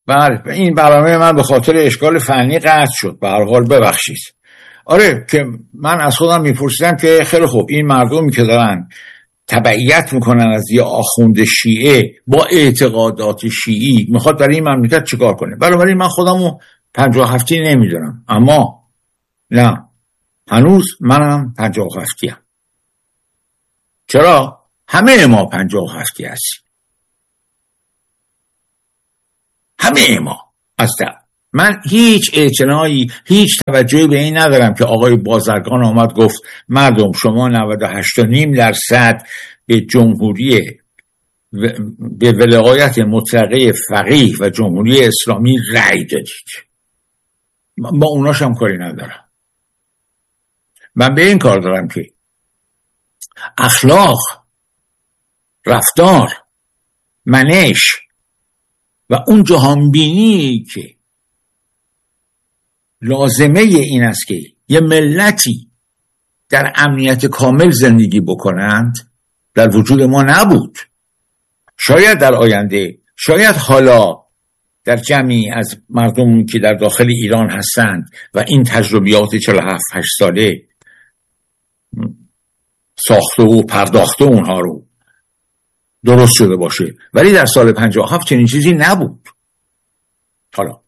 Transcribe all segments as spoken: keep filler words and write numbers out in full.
بله این برنامه من به خاطر اشکال فنی قطع شد، به هر حال ببخشید. آره که من از خودم میپرسیدم که خیلی خوب این مردمی که دارن تبعیت میکنن از یه آخوند شیعه با اعتقادات شیعی میخواد برای این مملکت چیکار کنه؟ بنابراین من خودمو پنجاه هفتی نمیدونم، اما نه هنوز منم پنجاه هفتی هم. چرا؟ همه ما پنجاه هفتی هستیم، همه ما. اصلا من هیچ اعتنایی هیچ توجهی به این ندارم که آقای بازرگان آمد گفت مردم شما نود و هشت و نیم درصد به جمهوری به ولایت مطلقه فقیه و جمهوری اسلامی رأی دادید. با اوناش هم کاری ندارم. من به این کار دارم که اخلاق، رفتار، منش و اون جهانبینی که لازمه این است که یه ملتی در امنیت کامل زندگی بکنند در وجود ما نبود. شاید در آینده، شاید حالا در جمعی از مردم که در داخل ایران هستند و این تجربیات چهل و هفت هشت ساله ساخته و پرداخته اونها رو درست شده باشه، ولی در سال پنجاه و هفت چنین چیزی نبود. حالا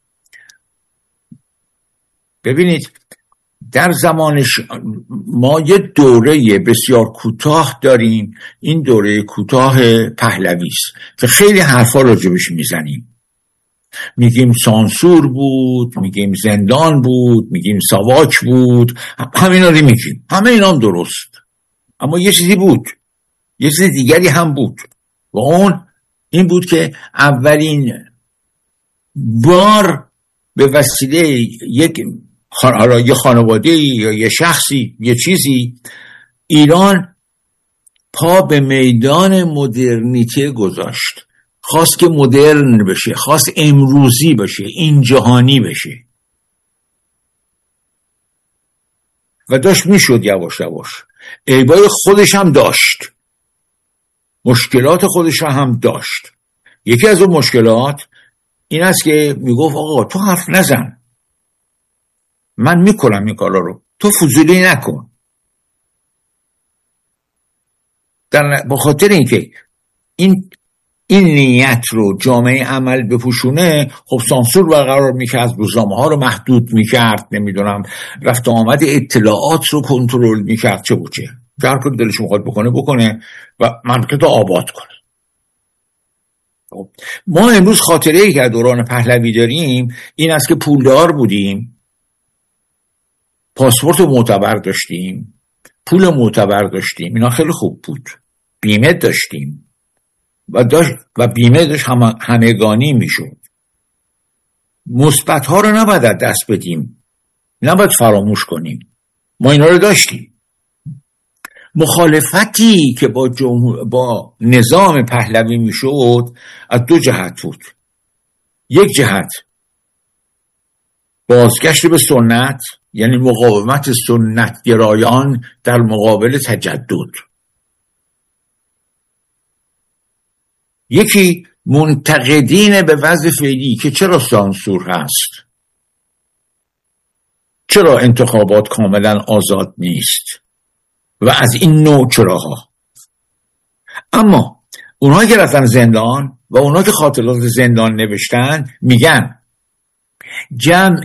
ببینید در زمانش ما یه دوره بسیار کوتاه داریم، این دوره کوتاه پهلوی است که خیلی حرفا راجبش میزنیم، میگیم سانسور بود، میگیم زندان بود، میگیم ساواک بود، همینا رو میگیم، همه اینا هم درست، اما یه چیزی بود، یه چیز دیگری هم بود و اون این بود که اولین بار به وسیله یک حالا یه خانواده یا یه شخصی یه چیزی ایران پا به میدان مدرنیته گذاشت، خواست که مدرن بشه، خواست امروزی بشه، این جهانی بشه و داشت میشد یواش یواش. عیبای خودش هم داشت، مشکلات خودش هم داشت. یکی از اون مشکلات این است که میگفت آقا تو حرف نزن، من میکنم این کارا رو، تو فضولی نکن. در بخاطر اینکه این این نیت رو جامعه عمل بپوشونه، خب سانسور برقرار میکرد، روزنامه ها رو محدود میکرد، نمیدونم رفت آمد اطلاعات رو کنترل میکرد، چه بوچه که هر کاری دلش میخواد بکنه بکنه و مملکت رو آباد کنه. ما امروز خاطره ای که دوران پهلوی داریم این است که پولدار بودیم، پاسپورت معتبر داشتیم، پول معتبر داشتیم، اینا خیلی خوب بود، بیمه داشتیم و داشت و بیمه داشت هم همگانی میشد. مثبت ها رو نباید دست بدیم، نباید فراموش کنیم، ما اینا رو داشتیم. مخالفتی که با جمهور با نظام پهلوی میشد از دو جهت بود. یک جهت بازگشت به سنت، یعنی مقاومت سنت گرایان در مقابل تجدد. یکی منتقدین به وضع فعلی که چرا سانسور هست، چرا انتخابات کاملا آزاد نیست و از این نوع چراها. اما اونها که رفتن زندان و اونها که خاطرات زندان نوشتن میگن جمع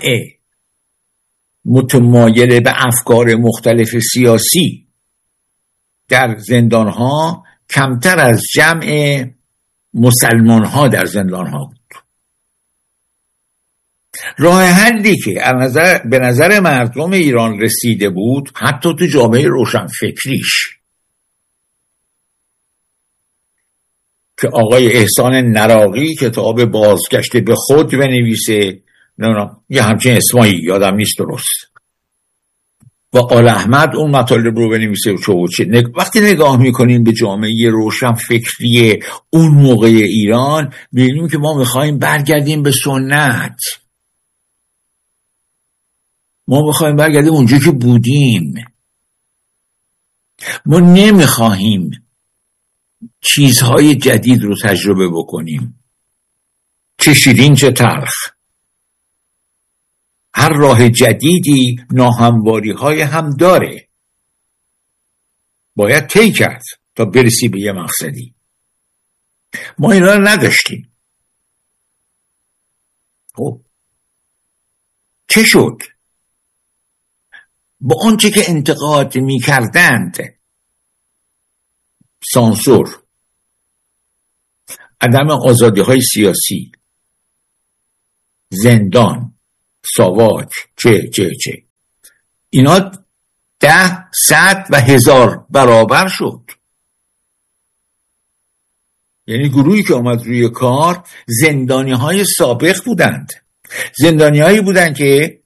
متمایل به افکار مختلف سیاسی در زندان ها کمتر از جمع مسلمان ها در زندان ها بود. راه حلی که از نظر به نظر مردم ایران رسیده بود، حتی تو جامعه روشن فکریش، که آقای احسان نراقی کتاب بازگشت به خود بنویسه، نه نه یه همچین اسمایی یادم نیست درست، و آل احمد اون مطالب رو بنویسه و چه وقتی نگاه میکنیم به جامعه روشن فکری اون موقع ایران، می‌بینیم که ما میخوایم برگردیم به سنت، ما میخوایم برگردیم اونجا که بودیم، ما نمیخواهیم چیزهای جدید رو تجربه بکنیم. چه شیرین چه تلخ. هر راه جدیدی ناهمواری های هم داره، باید طی کرد تا برسی به یه مقصدی. ما اینا رو نداشتیم. خب چه شد؟ با آنچه که انتقاد می کردند، سانسور، عدم آزادی های سیاسی، زندان، ساواک، چه چه چه اینا ده، صد و هزار برابر شد. یعنی گروهی که آمد روی کار زندانی های سابق بودند، زندانی هایی بودند که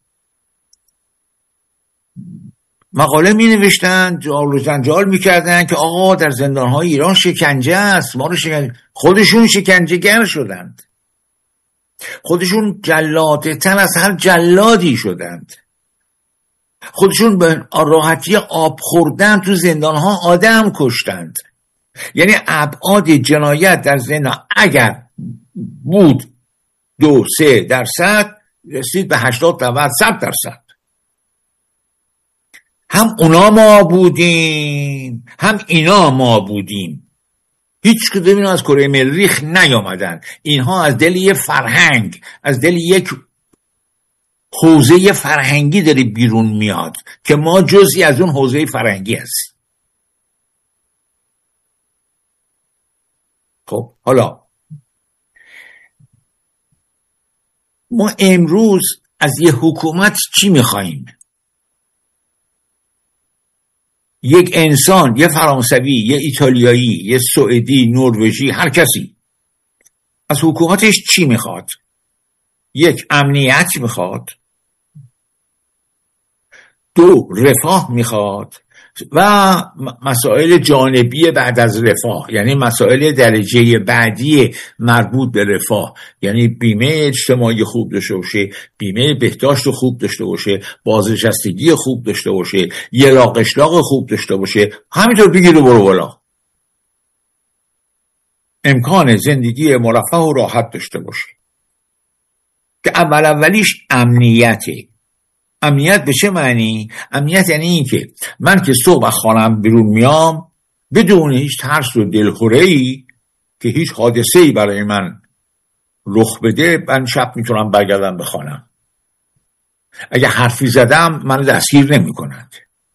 مقاله می نوشتن، جال و جنجال می کردن که آقا در زندان های ایران شکنجه است، ما رو شکنجه. خودشون شکنجه گر شدند، خودشون جلاده تر از هر جلادی شدند، خودشون به راحتی آب خوردن تو زندان ها آدم کشتند. یعنی ابعاد جنایت در زندان اگر بود دو سه درصد رسید به هشتاد نود صد درصد. هم اونا ما بودیم هم اینا ما بودیم. هیچ کدوم اینا از کره مریخ نیامدن. اینها از دل یه فرهنگ، از دل یک حوزه فرهنگی داره بیرون میاد که ما جزئی از اون حوزه فرهنگی هست. خب حالا ما امروز از یه حکومت چی میخواییم؟ یک انسان، یه فرانسوی، یه ایتالیایی، یه سوئدی، نروژی، هر کسی از حکومتش چی میخواد؟ یک، امنیت میخواد. دو، رفاه میخواد. و مسائل جانبی بعد از رفاه، یعنی مسائل درجه بعدی مربوط به رفاه، یعنی بیمه اجتماعی خوب داشته باشه، بیمه بهداشت خوب داشته باشه، بازنشستگی خوب داشته باشه، یلاق اشلاق خوب داشته باشه، همینطور بگیر و برو بالا. امکان زندگی مرفه و راحت داشته باشه که اول اولیش امنیته. امنیت به چه معنی؟ امنیت یعنی این که من که صبح از خانم بیرون میام بدون هیچ ترس و دلخوره‌ای که هیچ حادثه‌ای برای من رخ بده، من شب میتونم برگردم به خانم. اگه حرفی زدم من دستگیر نمی کنند.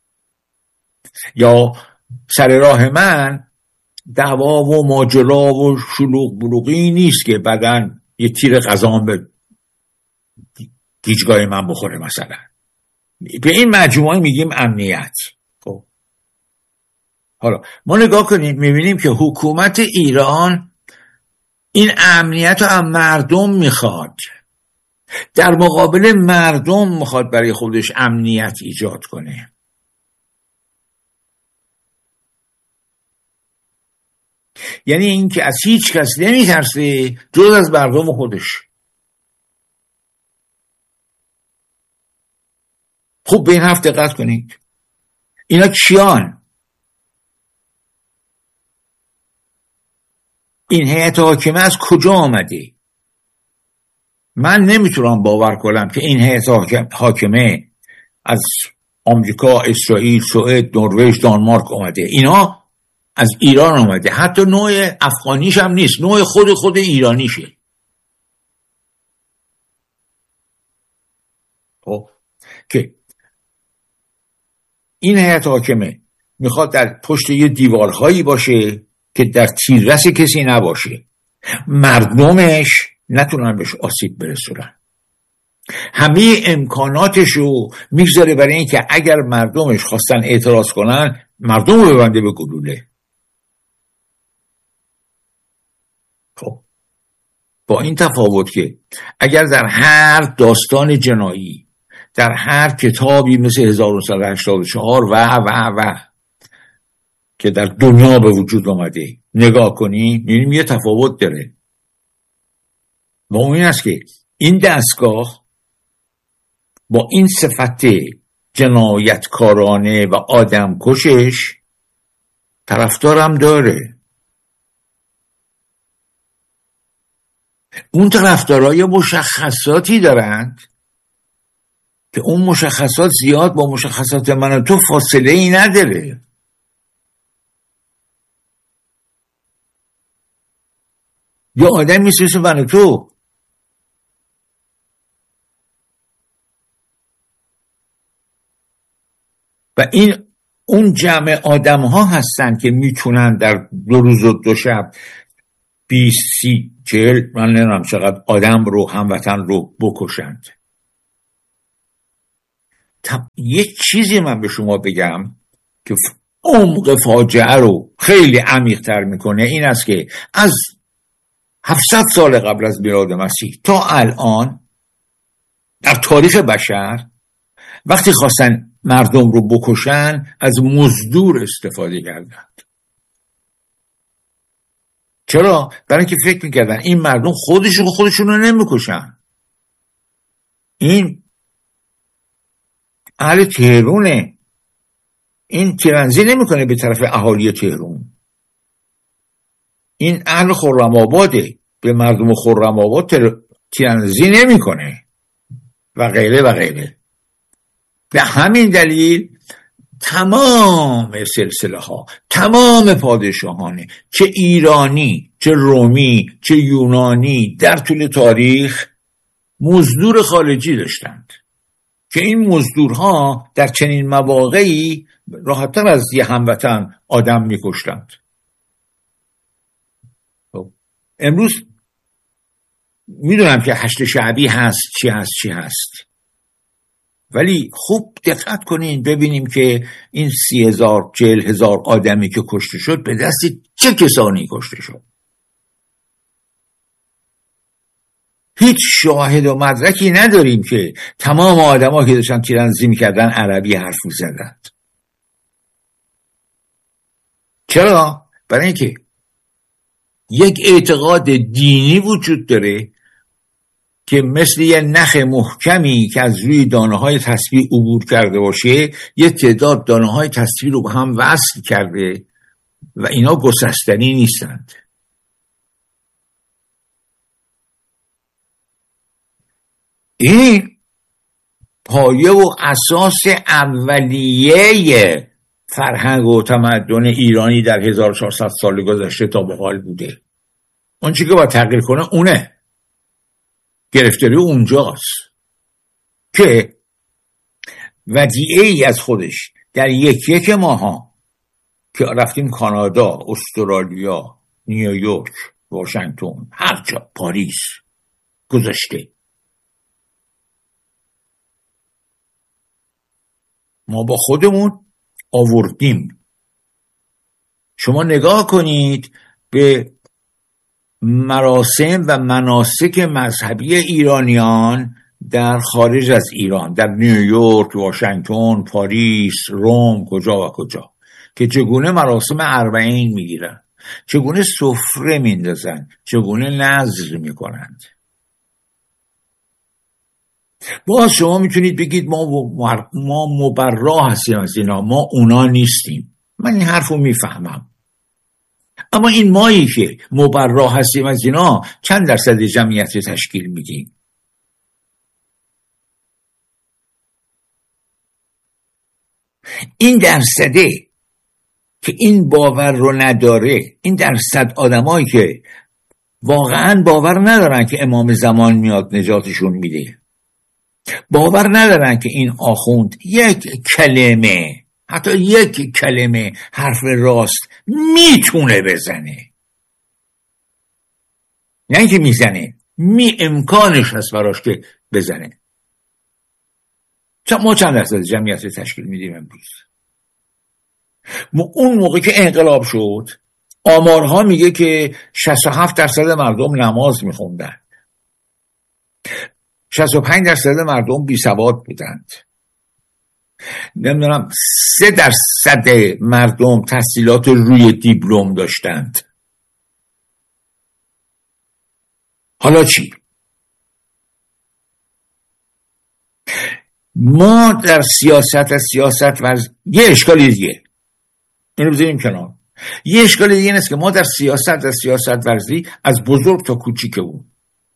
یا سر راه من دعوا و ماجرا و شلوغ بلوغی نیست که بعدن یه تیر قزام به گیجگاه من بخوره مثلا. به این مجموعه میگیم امنیت. خب حالا ما نگاه کنیم میبینیم که حکومت ایران این امنیت رو هم مردم میخواد، در مقابل مردم میخواد برای خودش امنیت ایجاد کنه. یعنی این که از هیچ کس نمیترسه جز از مردم خودش. خوب به این حرف دقت کنید. اینا کیان؟ این هیئت حاکمه از کجا آمده؟ من نمیتونم باور کنم که این هیئت حاکمه از آمریکا، اسرائیل، سوئد، نروژ، دانمارک آمده. اینا از ایران آمده. حتی نوع افغانیش هم نیست، نوع خود خود ایرانیشه. خب که این هیئت حاکمه میخواد در پشت یه دیوارهایی باشه که در تیررس کسی نباشه، مردمش نتونن بهش آسیب برسونن، همه امکاناتشو میگذاره برای این که اگر مردمش خواستن اعتراض کنن مردم رو ببنده به گلوله. خب با این تفاوت که اگر در هر داستان جنایی، در هر کتابی مثل هزار و نهصد و هشتاد و چهار و و و که در دنیا به وجود آمده نگاه کنی می‌بینیم یه تفاوت داره. و اون این است که این دستگاه با این صفت جنایتکارانه و آدم کشش طرفدارم داره. اون طرفدارای مشخصاتی دارند که اون مشخصات زیاد با مشخصات من و تو فاصله ای نداره. یا آدم میشه مثل من و تو. و این اون جمع آدم ها هستن که میتونن در دو روز و دو شب بیست سی چهل من نمیدونم چقدر آدم رو، هموطن رو بکشند. یه چیزی من به شما بگم که عمق فاجعه رو خیلی عمیق‌تر میکنه، این است که از هفتصد سال قبل از میلاد مسیح تا الان در تاریخ بشر وقتی خواستن مردم رو بکشن از مزدور استفاده کردند. چرا؟ برای اینکه فکر میکردن این مردم خودشون خودشون رو نمیکشن، این اهل تهرونه، این تیرنزی نمیکنه به طرف اهالی تهرون، این اهل خرم آباده، به مردم خرم آباد تیرنزی نمیکنه و غیره و غیره. به همین دلیل تمام سلسله ها، تمام پادشاهانه، چه ایرانی، چه رومی، چه یونانی، در طول تاریخ مزدور خارجی داشتند که این مزدورها در چنین مواقعی راحت‌تر از یه هموطن آدم می‌کشتند. امروز میدونم که هشت شعبی هست، چی هست چی هست، ولی خوب دقت کنین ببینیم که این سی هزار چهل هزار آدمی که کشته شد به دست چه کسانی کشته شد. هیچ شاهد و مدرکی نداریم که تمام آدم‌ها که داشتن تیرنزی می‌کردن عربی حرف می‌زدند. چرا؟ برای اینکه یک اعتقاد دینی وجود داره که مثل یه نخ محکمی که از روی دانه‌های تسبیح عبور کرده باشه، یه تعداد دانه‌های تسبیح رو به هم وصل کرده و اینا گسستنی نیستند. این پایه و اساس اولیه فرهنگ و تمدن ایرانی در هزار و چهارصد سال گذشته تا به حال بوده. اون چیزی که باید تغییر کنه اونه، گرفتاری اونجاست که ودیعه ای از خودش در یک یک ماها که رفتیم کانادا، استرالیا، نیویورک، واشنگتن، هر جا، پاریس گذاشته. ما با خودمون آوردیم. شما نگاه کنید به مراسم و مناسک مذهبی ایرانیان در خارج از ایران، در نیویورک، واشنگتن، پاریس، روم، کجا و کجا، که چگونه مراسم اربعین میگیرن، چگونه سفره میندازن، چگونه نذر میکنند. باز شما میتونید بگید ما ما مبرا هستیم از اینا، ما اونا نیستیم. من این حرفو میفهمم، اما این مایی که مبرا هستیم از اینا چند درصد جمعیت تشکیل میدیم؟ این درصده که این باور رو نداره، این درصد آدمایی که واقعا باور ندارن که امام زمان میاد نجاتشون میده، باور ندارن که این آخوند یک کلمه، حتی یک کلمه حرف راست میتونه بزنه، نه اینکه میزنه، می امکانش هست براش که بزنه. ما چند درصد جمعیت تشکیل میدیم امروز؟ اون موقع که انقلاب شد آمارها میگه که شصت و هفت درصد مردم نماز میخوندن، شصت و پنج درصد مردم بی سواد بودند، نمیدونم سه درصد مردم تحصیلات روی دیپلم داشتند. حالا چی؟ ما در سیاست از سیاست ورز یه اشکالی دیگه اینو بذاریم کنار. یه اشکال دیگه این است که ما در سیاست از سیاست ورزی از بزرگ تا کوچیک بود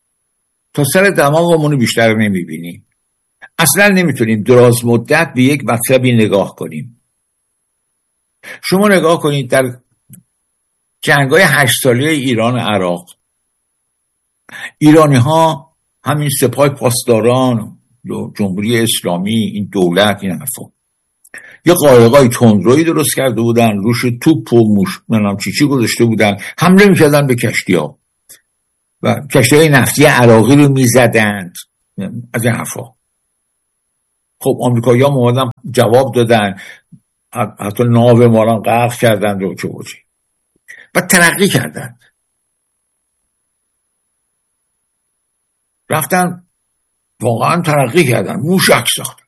تا سر دماغمون بیشتر نمیبینیم. اصلا نمیتونیم دراز مدت به یک مطلبی نگاه کنیم. شما نگاه کنید در جنگ‌های هشت ساله ایران و عراق، ایرانی ها همین سپاه پاسداران، جمهوری اسلامی، این دولت، این حرفا یه قایقای تندرویی درست کرده بودن، روش توپ و موش منم چی چی گذاشته بودن، حمله میکردن به کشتی ها و کشتی های نفتی عراقی رو میزدند از این حرفا. خب آمریکایی ها اومدن جواب دادن، حتی ناو ما هم غرق کردند و چه بوچی و ترقی کردند، رفتن واقعا ترقی کردن، موشک ساختن.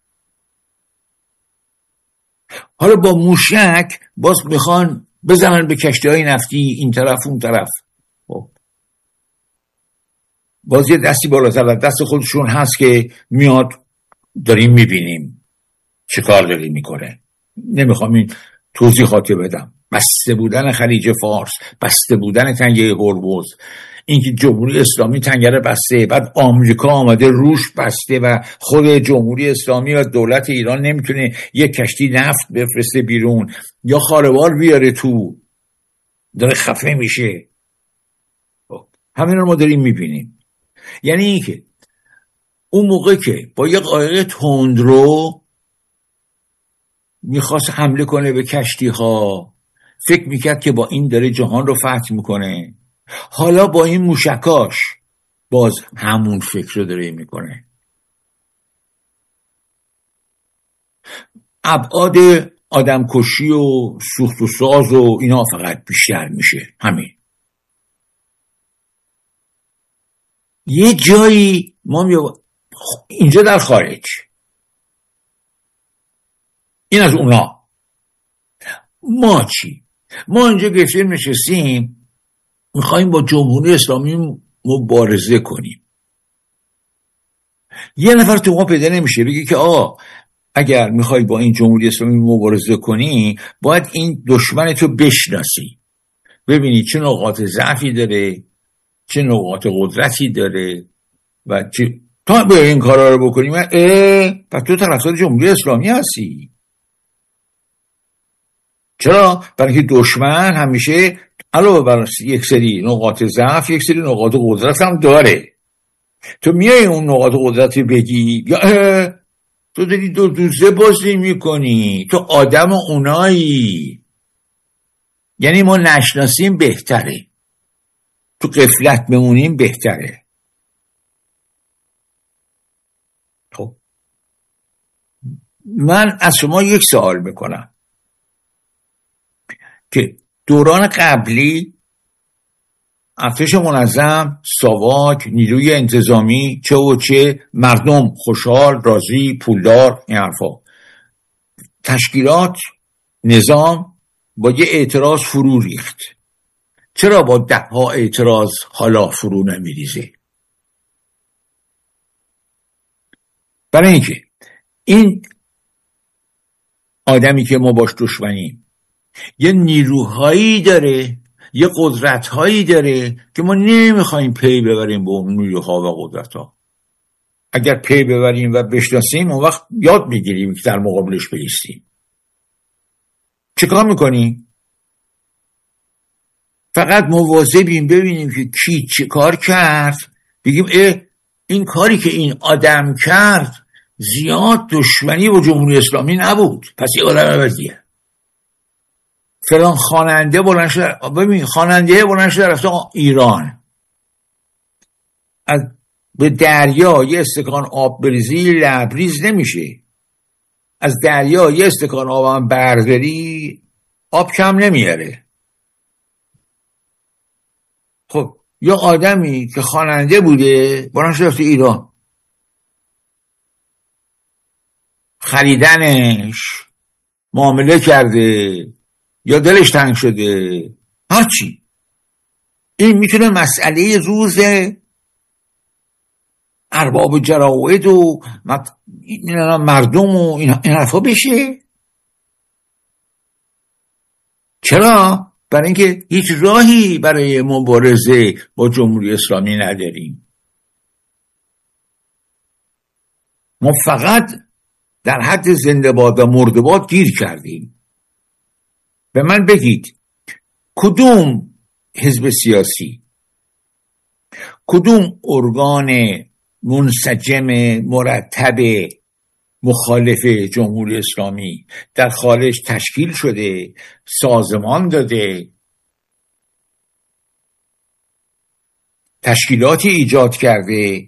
حالا با موشک باز میخوان بزنن به کشتی‌های نفتی این طرف اون طرف. خب باز یه دستی بالاتر از دست خودشون هست که میاد، داریم میبینیم چه کار داری میکنه. نمیخوام این توضیحاتی بدم. بسته بودن خلیج فارس، بسته بودن تنگه هرمز، اینکه جمهوری اسلامی تنگه بسته، بعد آمریکا آمده روش بسته و خود جمهوری اسلامی و دولت ایران نمیتونه یک کشتی نفت بفرسته بیرون یا خاروار بیاره تو، داره خفه میشه. همین رو ما داریم میبینیم. یعنی اینکه اون موقع که با یک قایق تندرو میخواست حمله کنه به کشتی ها، فکر میکرد که با این داره جهان رو فتح میکنه. حالا با این موشکاش باز همون فکر رو داره میکنه. ابعاد آدمکشی و سوخت و ساز و اینا فقط بیشتر میشه. همین. یه جایی ما می... اینجا در خارج، این از اونا. ما چی؟ ما اینجا گفتیم نشستیم میخواییم با جمهوری اسلامی مبارزه کنیم. یه نفر تو ما پیدا نمیشه بگه که آه اگر میخوای با این جمهوری اسلامی مبارزه کنی باید این دشمن تو بشناسی، ببینی چه نقاط ضعفی داره، چه نقاط قدرتی داره و چه تا به این کارا رو بکنیم. اه پس تو طرفدار جمهوری اسلامی هستی. چرا؟ برای که دشمن همیشه علاوه بر یک سری نقاط ضعف یک سری نقاط قدرت هم داره. تو میای اون نقاط قدرتی بگی یا تو داری دو دوزه بازی میکنی، تو آدم اونایی. یعنی ما نشناسیم بهتره، تو غفلت بمونیم بهتره. خب من از شما یک سوال میکنم که دوران قبلی ارتش منظم، ساواک، نیروی انتظامی، چه و چه، مردم خوشحال، راضی، پولدار، این حرفا، تشکیلات، نظام با یه اعتراض فرو ریخت. چرا با ده ها اعتراض حالا فرو نمیریزه؟ برای اینکه این آدمی که ما باش دشمنیم یه نیروهایی داره، یه قدرتهایی داره که ما نمیخوایم پی ببریم به اون نیروها و قدرتها. اگر پی ببریم و بشناسیم اون وقت یاد میگیریم که در مقابلش بایستیم. چه کار میکنیم؟ فقط مواظبیم ببینیم که کی چه کار کرد، بگیم اه این کاری که این آدم کرد زیاد دشمنی با جمهوری اسلامی نبود، پس یه آدم عوضیه. فلان خواننده بلند شده، ببین خواننده بلند شده رفته ایران، از به دریا یه استکان آب بریزی لبریز نمیشه، از دریا یه استکان آب هم برداری آب کم نمیاره. خب یا آدمی که خواننده بوده بلند شده رفته ایران، خریدنش، معامله کرده یا دلش تنگ شده، هرچی، این میتونه مسئله روز ارباب جراید و مردم و این حرفا بشه. چرا؟ برای اینکه هیچ راهی برای مبارزه با جمهوری اسلامی نداریم. ما فقط در حد زنده باد و مرده باد گیر کردیم. به من بگید کدوم حزب سیاسی، کدوم ارگان منسجم مرتب مخالف جمهوری اسلامی در خارج تشکیل شده، سازمان داده، تشکیلاتی ایجاد کرده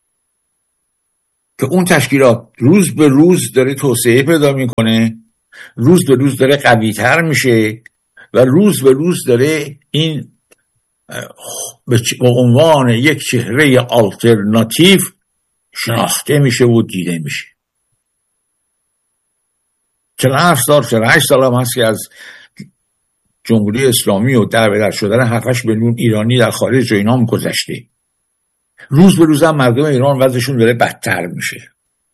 که اون تشکیلات روز به روز داره توسعه پیدا میکنه، روز به روز داره قوی‌تر میشه و روز به روز داره این به عنوان یک چهره آلترناتیو شناخته میشه و دیده میشه. چرا هفت سال چرا هشت سال هم هست که از جمهوری اسلامی و در بدر شدن هفتش میلیون ایرانی در خارج و اینا هم گذشته. روز به روز هم مردم ایران وضعشون داره بدتر میشه.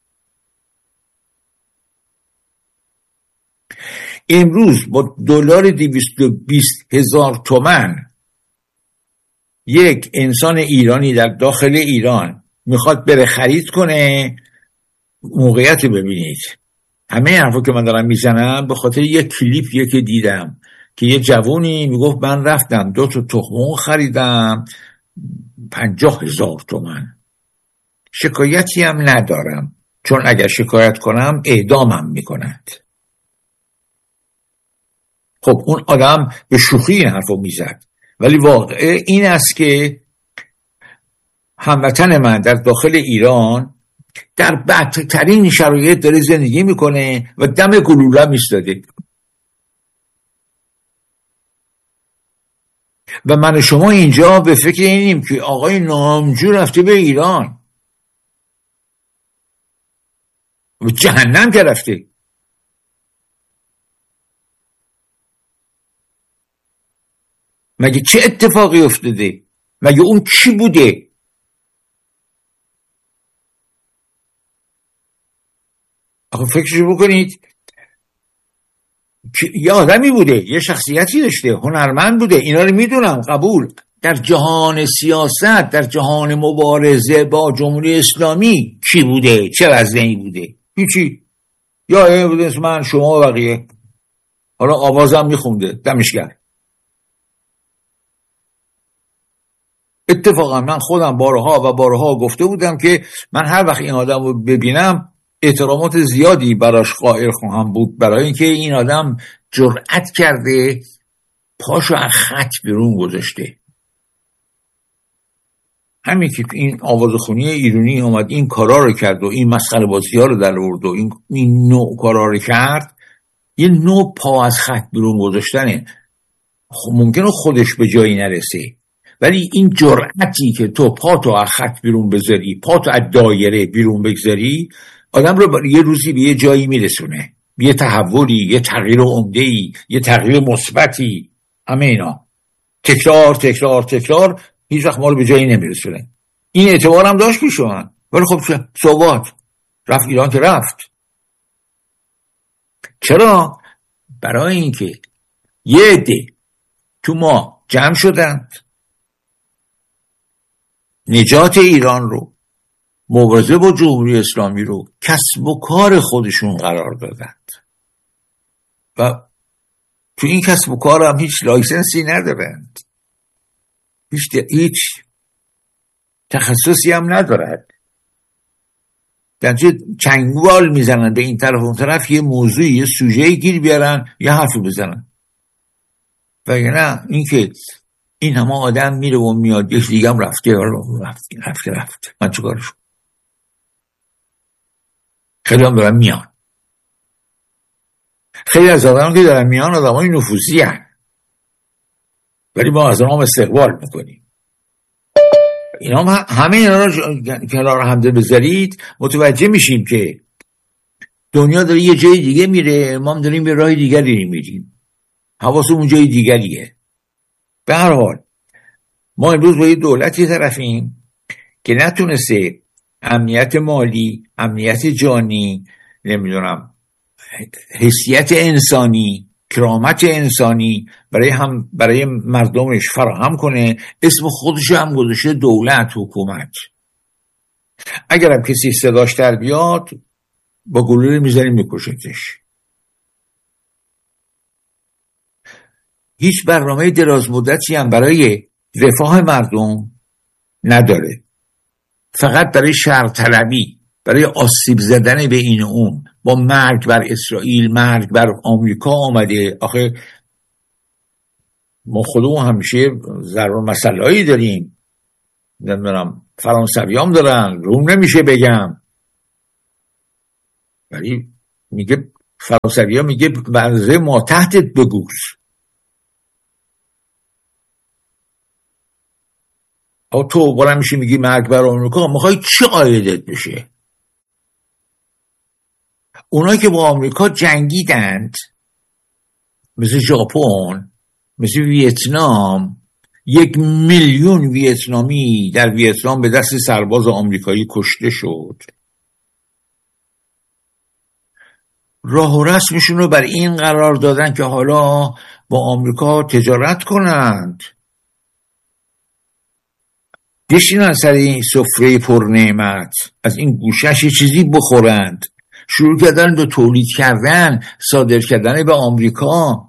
امروز با دلار دویست و بیست هزار تومان یک انسان ایرانی در داخل ایران میخواد بره خرید کنه. موقعیت ببینید، همه حرفا که من دارم میزنم به خاطر یک کلیپیه که دیدم که یه جوونی میگفت من رفتم دو تا تخمون خریدم پنجاه هزار تومان. شکایتی هم ندارم، چون اگر شکایت کنم اعدامم میکنند. خب اون آدم به شوخی این حرفو میزد، ولی واقع این است که هموطن من در داخل ایران در بدترین شرایط داره زندگی میکنه و دم گلوله میستاده و من و شما اینجا به فکر اینیم که آقای نامجو رفته به ایران و جهنم که رفته. مگه چه اتفاقی افتاده؟ مگه اون چی بوده؟ آخه فکرشو بکنید که یه آدمی بوده، یه شخصیتی داشته، هنرمند بوده، اینا رو میدونم، قبول. در جهان سیاست، در جهان مبارزه با جمهوری اسلامی چی بوده؟ چه وضعی بوده؟ هیچی. یا این بوده اسم من، شما و بقیه. حالا آوازم میخونده، دمشگر. اتفاقا من خودم بارها و بارها گفته بودم که من هر وقت این آدم رو ببینم احترامات زیادی براش قائل خواهم بود، برای اینکه این آدم جرأت کرده پاشو از خط بیرون گذاشته. همین که این آوازخونی ایرانی اومد این کارا رو کرد و این مسخره بازی ها رو در آورد و این, این نوع کارا رو کرد، یه نوع پا از خط بیرون گذاشتنه. خب ممکنه خودش به جایی نرسه، ولی این جرأتی که تو پا تو از خط بیرون بذاری، پا تو از دایره بیرون بگذاری، آدم رو یه روزی به یه جایی میرسونه، یه تحولی، یه تغییر عمده‌ای، یه تغییر مثبتی. همه اینا تکرار تکرار تکرار هیچ وقت ما رو به جایی نمیرسونه. این اعتبار هم داشت پیشون، ولی خب ثبات رفت ایران که رفت. چرا؟ برای اینکه یه عده تو ما جمع شدند، نجات ایران رو، مبارزه با جمهوری اسلامی رو کسب و کار خودشون قرار دادند و تو این کسب و کار هم هیچ لایسنسی ندارند، هیچ, هیچ تخصصی هم ندارند. در چنگوال میزنن به این طرف اون طرف، یه موضوعی، یه سوژه‌ای گیر بیارن، یه حرفی بزنن. و نه این که این همه آدم میره و میاد، یک دیگه هم رفته رفته رفته رفته من چه کارشون؟ خیلی هم دارن میان، خیلی از آدم که دارن میان آدم های نفوذی هن، ولی ما از اونها استقبال میکنیم. اینا هم همه اینا رو کنار همده بذارید متوجه میشیم که دنیا داره یه جای دیگه میره، ما هم داریم به راه دیگری میریم، حواسمون جای دیگریه. به هر حال ما امروز با یه دولتی طرفیم که نتونسته امنیت مالی، امنیت جانی، نمیدونم حیثیت انسانی، کرامت انسانی برای هم برای مردمش فراهم کنه. اسم خودش هم گذاشته دولت، حکومت. اگرم کسی صداش در بیاد با گلوله میزنیم میکشتش. هیچ برنامه دراز مدتی هم برای رفاه مردم نداره، فقط برای شر طلبی، برای آسیب زدن به این و اون. با مرگ بر اسرائیل، مرگ بر آمریکا آمده. آخه ما خودمون همیشه ضرب المثلایی داریم، نمیدونم فرانسوی هم دارن، روم نمیشه بگم، ولی میگه فرانسوی ها میگه برزه ما تحتت بگوز. آه تو برای میشه میگی مرگ بر آمریکا، میخوای چه عایدت بشه؟ اونا که با آمریکا جنگیدند، مثل ژاپن، مثل ویتنام، یک میلیون ویتنامی در ویتنام به دست سرباز آمریکایی کشته شد. راه و رسمشون رو بر این قرار دادن که حالا با آمریکا تجارت کنند، بشینن سر این سفره پر نعمت، از این گوشش یه چیزی بخورند. شروع کردن به تولید کردن، صادر کردن به آمریکا.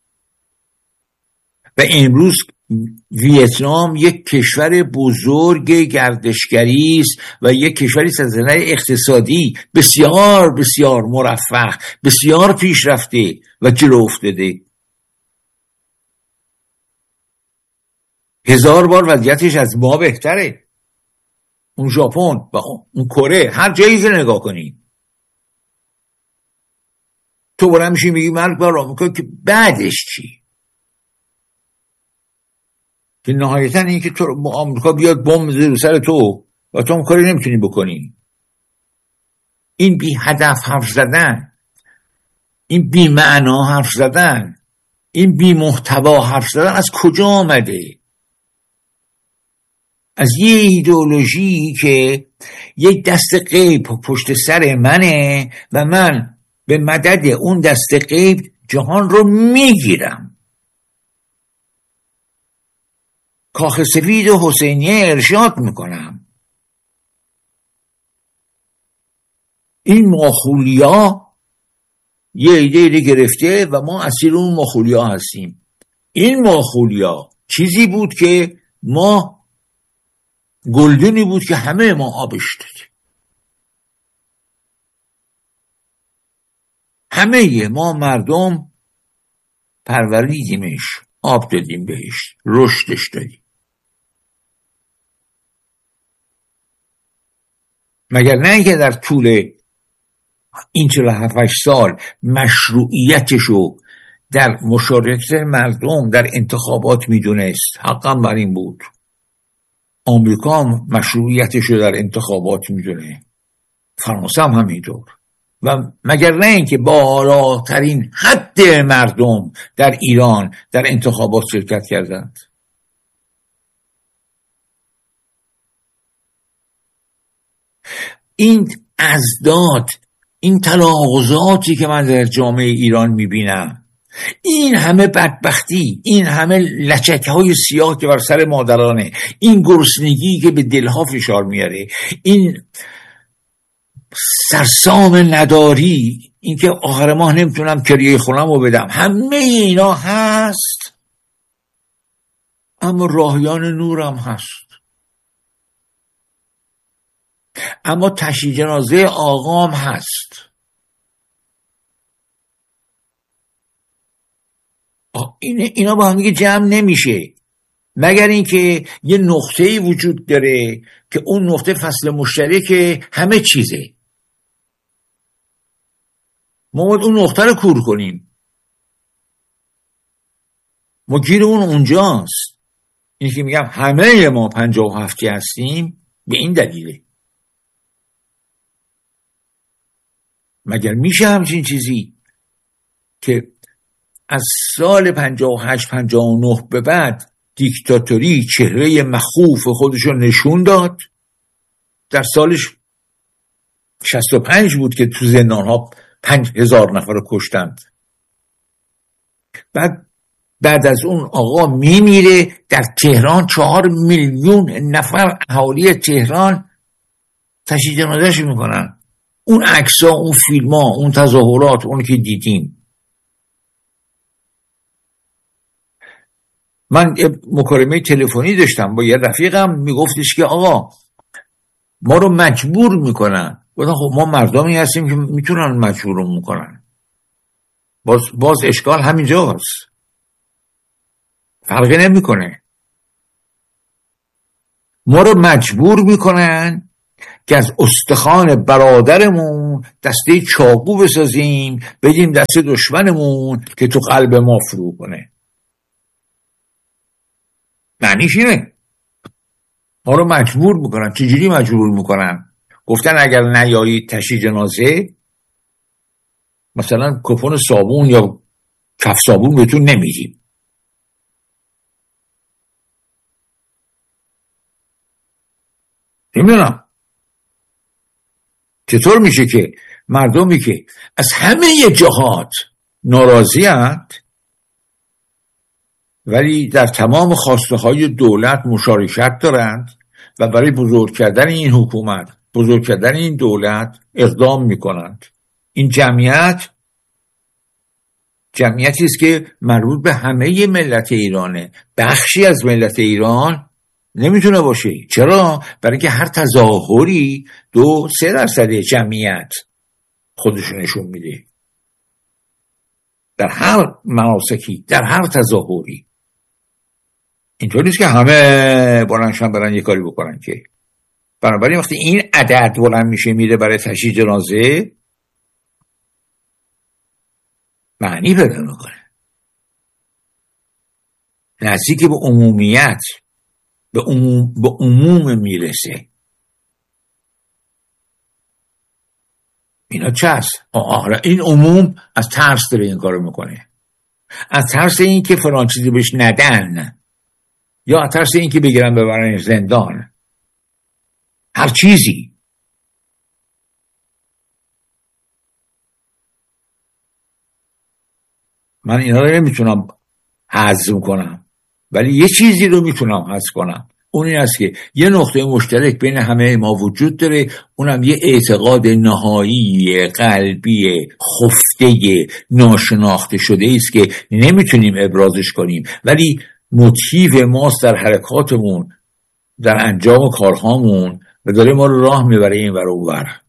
و امروز ویتنام یک کشور بزرگ گردشگری است و یک کشوری از نظر اقتصادی بسیار بسیار مرفه، بسیار پیشرفته و جلو افتاده. هزار بار وضعیتش از ما بهتره. اون ژاپن و اون کره، هر جایی نگاه کنی تو برام میشی میگی مرگ بر آمریکا، که بعدش چی؟ که نهایتا این که تو آمریکا بیاد بمب بزنه رو سر تو و تو هم کاری نمیتونی بکنی. این بی هدف حرف زدن، این بی معنا حرف زدن، این بی محتوا حرف زدن از کجا آمده؟ از یه ایدئولوژی که یک دست غیب پشت سر منه و من به مدد اون دست غیب جهان رو میگیرم. کاخ سفید و حسینیه ارشاد میکنم. این ماخولیا یه ایده ایده گرفته و ما اسیر اون ماخولیا هستیم. این ماخولیا چیزی بود که ما گلدونی بود که همه ما آبش دادیم. همه ما مردم پروریدیمش، آب دادیم بهش، رشدش دادیم. مگر نه که در طول این چهل و هفت سال مشروعیتشو در مشارکت مردم در انتخابات میدونست، حقا بر این بود. آمریکا هم مشروعیتشو در انتخابات میدونه، فرانسه هم همینطور. و مگر نه اینکه بالاترین حد مردم در ایران در انتخابات شرکت کردند. این ازداد، این تناقضاتی که من در جامعه ایران میبینم، این همه بدبختی، این همه لچکه های سیاه که بر سر مادرانه، این گرسنگی که به دلها فشار میاره، این سرسام نداری، این که آخر ماه نمیتونم کریه خونم رو بدم، همه اینا هست. اما راهیان نورم هست، اما تشییع جنازه آقام هست. اینا با هم دیگه جمع نمیشه، مگر اینکه یه نقطه‌ای وجود داره که اون نقطه فصل مشترک همه چیزه. ما باید اون نقطه رو کور کنیم. ما گیرمون اونجاست. اینی که میگم همه ما پنجاه و هفتی هستیم به این دلیله. مگر میشه همچین چیزی که از سال پنجاه و هشت پنجاه و نه به بعد دیکتاتوری چهره مخوف خودشو نشون داد؟ در سالش شصت و پنج بود که تو زندان ها پنج هزار نفر رو کشتند. بعد بعد از اون آقا میمیره، در تهران چهار میلیون نفر اهالی تهران تشییع جنازه‌اش میکنن. اون عکس‌ها، اون فیلم‌ها، اون تظاهرات، اون که دیدیم. من مکالمه تلفنی داشتم با یه رفیقم، میگفتش که آقا ما رو مجبور میکنن. گفتم خب ما مردمی هستیم که میتونن مجبورمون میکنن. باز باز اشکال همینجاست، فرقی نمیکنه. ما رو مجبور میکنن که از استخوان برادرمون دسته چاقو بسازیم بدیم دست دشمنمون که تو قلب ما فرو کنه. معنیش اینه ما رو مجبور میکنن. چجوری مجبور میکنن؟ گفتن اگر نیایید تشییع جنازه مثلا کپون صابون یا کف صابون بهتون نمیدیم. نمیدونم چطور میشه که مردمی که از همه جهات ناراضی هستند ولی در تمام خواسته های دولت مشارکت دارند و برای بزرگ کردن این حکومت، بزرگ کردن این دولت اقدام میکنند. این جمعیت جمعیتی است که مربوط به همه ملت ایرانه. بخشی از ملت ایران نمیتونه باشه. چرا؟ برای اینکه هر تظاهری دو سه درصد جمعیت خودشو نشون میده، در هر مناسکی، در هر تظاهری. اینطور نیست که همه بلندشن برن یه کاری بکنن که. بنابراین وقتی این عدد بلند میشه میره برای تشییع جنازه معنی پیدا میکنه، نزدیک به عمومیت، به عموم, به عموم میرسه. اینا چه هست؟ آره این عموم از ترس داره این کارو میکنه، از ترس این که فلان چیزی بهش ندن، یا از ترس این که بگیرن ببرن زندان، هر چیزی. من اینا رو نمیتونم هضم کنم ولی یه چیزی رو میتونم هضم کنم، اون این است که یه نقطه مشترک بین همه ما وجود داره، اونم یه اعتقاد نهایی قلبی خفته ناشناخته شده است که نمیتونیم ابرازش کنیم ولی موتیو ماست در حرکاتمون، در انجام کارهامون و داره ما رو راه میبره این ور و اون ور.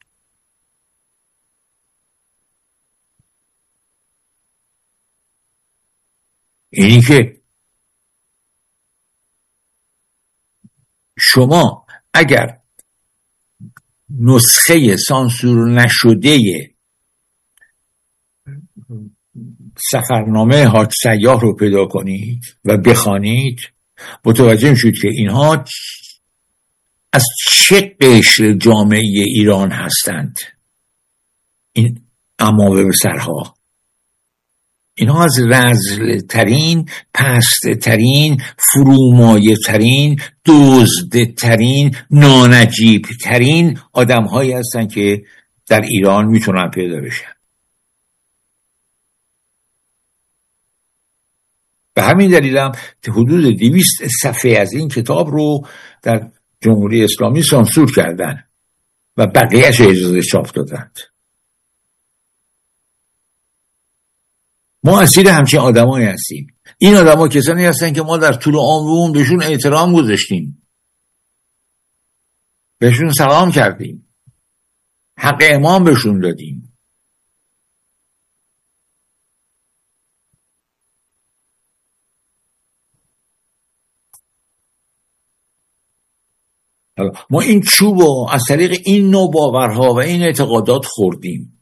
اینی که شما اگر نسخه سانسور نشده سفرنامه حاج سیاح رو پیدا کنید و بخوانید متوجه میشید که اینها از چه قشر جامعه ایران هستند. این امامه به سرها، اینها از رذل ترین، پست ترین، فرومایه ترین، دزد ترین، نانجیب ترین آدم هایی هستن که در ایران میتونن پیدا بشن. به همین دلیل هم حدود دویست صفحه از این کتاب رو در جمهوری اسلامی سانسور کردن و بقیه‌اش اجازه چاپ دادند. ما اسیر همچین آدمایی هستیم. این آدما کسانی هستن که ما در طول عمرمون بهشون احترام گذاشتیم، بهشون سلام کردیم، حق امام بهشون دادیم. ما این چوبو از طریق این نوع باورها و این اعتقادات خوردیم.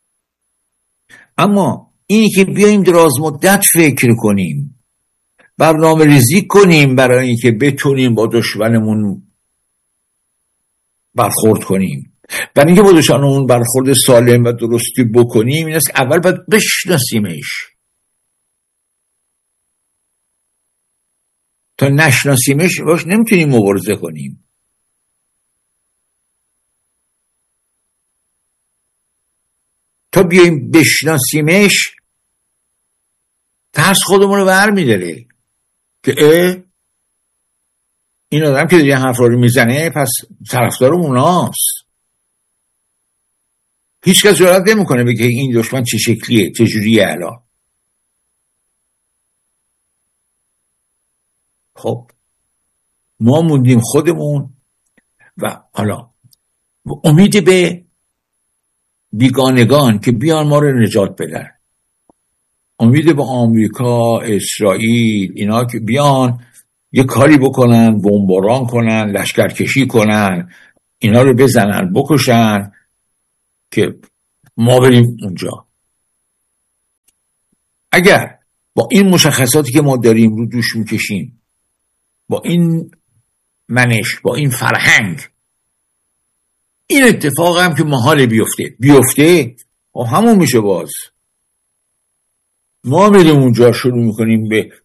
اما اینی که بیاییم دراز مدت فکر کنیم، برنامه ریزی کنیم برای اینکه بتونیم با دشمنمون برخورد کنیم، برای اینکه با دشمنمون برخورد سالم و درستی بکنیم، این است که اول باید بشناسیمش. تا نشناسیمش باش نمیتونیم مبارزه کنیم. تا بیاییم بشناسیمش ترس خودمون رو بر میداره که اه این آدم که دیگه حرف رو میزنه پس طرفدار اوناست. هیچ کس جرئت نمیکنه بگه این دشمن چه شکلیه، چه جوریه الان. خب ما موندیم خودمون و حالا امید به بیگانگان که بیان ما رو نجات بدن، امید به آمریکا، اسرائیل، اینا که بیان یه کاری بکنن، بمباران کنن، لشکرکشی کنن، اینا رو بزنن، بکشن که ما بریم اونجا. اگر با این مشخصاتی که ما داریم رو دوش میکشیم، با این منش، با این فرهنگ، این اتفاق هم که محال بیفته بیفته و همون میشه. باز ما میریم اونجا شروع میکنیم به